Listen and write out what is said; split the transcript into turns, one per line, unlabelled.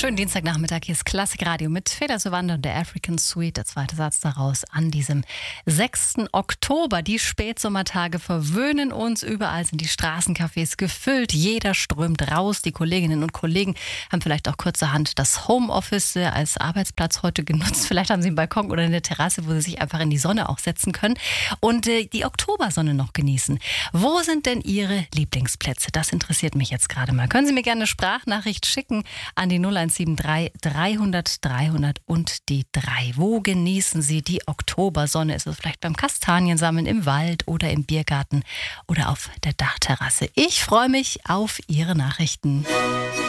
Schönen Dienstagnachmittag, hier ist Klassikradio mit Feder Savander und der African Suite. Der zweite Satz daraus an diesem 6. Oktober. Die Spätsommertage verwöhnen uns. Überall sind die Straßencafés gefüllt. Jeder strömt raus. Die Kolleginnen und Kollegen haben vielleicht auch kurzerhand das Homeoffice als Arbeitsplatz heute genutzt. Vielleicht haben sie einen Balkon oder eine Terrasse, wo sie sich einfach in die Sonne auch setzen können und die Oktobersonne noch genießen. Wo sind denn Ihre Lieblingsplätze? Das interessiert mich jetzt gerade mal. Können Sie mir gerne eine Sprachnachricht schicken an die 0173 300 300 und die 3. Wo genießen Sie die Oktobersonne? Ist es vielleicht beim Kastaniensammeln im Wald oder im Biergarten oder auf der Dachterrasse? Ich freue mich auf Ihre Nachrichten.